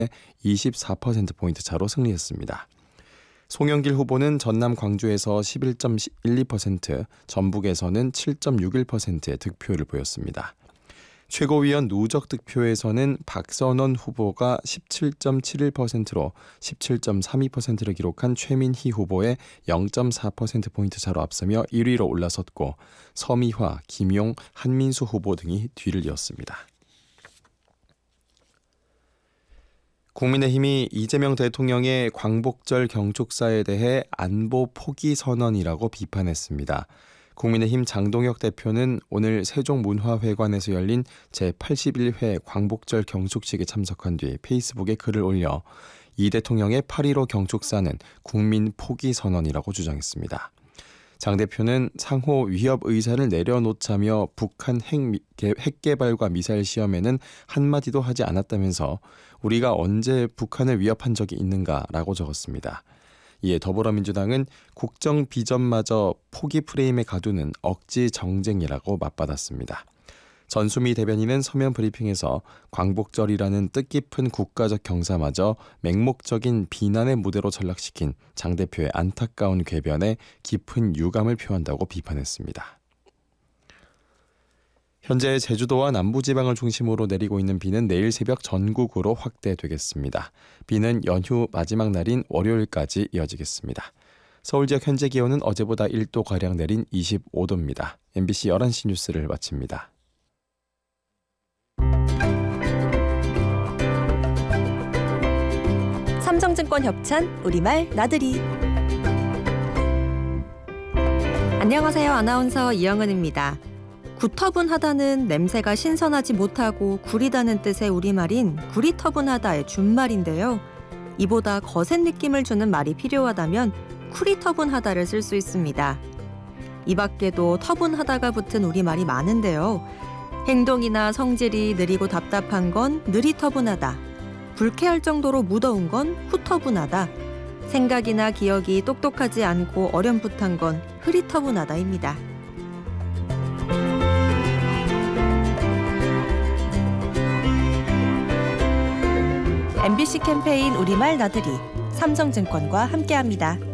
24%포인트 차로 승리했습니다. 송영길 후보는 전남 광주에서 11.12%, 전북에서는 7.61%의 득표율을 보였습니다. 최고위원 누적 득표에서는 박선원 후보가 17.71%로 17.32%를 기록한 최민희 후보의 0.4%포인트 차로 앞서며 1위로 올라섰고 서미화, 김용, 한민수 후보 등이 뒤를 이었습니다. 국민의힘이 이재명 대통령의 광복절 경축사에 대해 안보 포기 선언이라고 비판했습니다. 국민의힘 장동혁 대표는 오늘 세종문화회관에서 열린 제81회 광복절 경축식에 참석한 뒤 페이스북에 글을 올려 이 대통령의 8.15 경축사는 국민 포기 선언이라고 주장했습니다. 장 대표는 상호 위협 의사를 내려놓자며 북한 핵개발과 미사일 시험에는 한마디도 하지 않았다면서 우리가 언제 북한을 위협한 적이 있는가라고 적었습니다. 이에 더불어민주당은 국정 비전마저 포기 프레임에 가두는 억지 정쟁이라고 맞받았습니다. 전수미 대변인은 서면 브리핑에서 광복절이라는 뜻깊은 국가적 경사마저 맹목적인 비난의 무대로 전락시킨 장 대표의 안타까운 궤변에 깊은 유감을 표한다고 비판했습니다. 현재 제주도와 남부지방을 중심으로 내리고 있는 비는 내일 새벽 전국으로 확대되겠습니다. 비는 연휴 마지막 날인 월요일까지 이어지겠습니다. 서울 지역 현재 기온은 어제보다 1도가량 내린 25도입니다. MBC 11시 뉴스를 마칩니다. 삼성증권 협찬 우리말 나들이. 안녕하세요. 아나운서 이영은입니다. 구터분하다는 냄새가 신선하지 못하고 구리다는 뜻의 우리말인 구리터분하다의 준말인데요. 이보다 거센 느낌을 주는 말이 필요하다면 쿠리터분하다를 쓸 수 있습니다. 이 밖에도 터분하다가 붙은 우리말이 많은데요. 행동이나 성질이 느리고 답답한 건 느리터분하다. 불쾌할 정도로 무더운 건 후터분하다. 생각이나 기억이 똑똑하지 않고 어렴풋한 건 흐리터분하다입니다. MBC 캠페인 우리말 나들이 삼성증권과 함께합니다.